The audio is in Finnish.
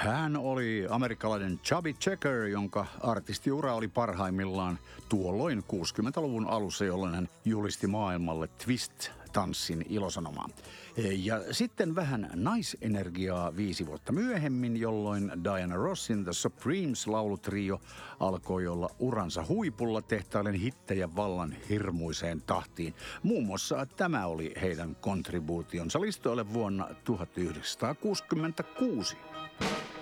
Hän oli amerikkalainen Chubby Checker, jonka artistiura oli parhaimmillaan tuolloin 60-luvun alussa, jolloin hän julisti maailmalle twist-tanssin ilosanomaa. Ja sitten vähän naisenergiaa 5 vuotta myöhemmin, jolloin Diana Rossin The Supremes-laulutrio alkoi olla uransa huipulla tehtaillen hittejä vallan hirmuiseen tahtiin. Muun muassa tämä oli heidän kontribuutionsa listoille vuonna 1966.